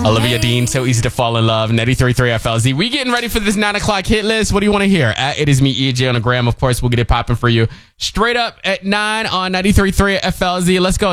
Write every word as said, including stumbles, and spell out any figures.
Olivia Dean, So Easy to Fall in Love, ninety-three point three F L Z. We getting ready for this nine o'clock hit list. What do you want to hear? At It Is Me, E J on the gram. Of course, we'll get it popping for you straight up at nine on ninety-three point three F L Z. Let's go.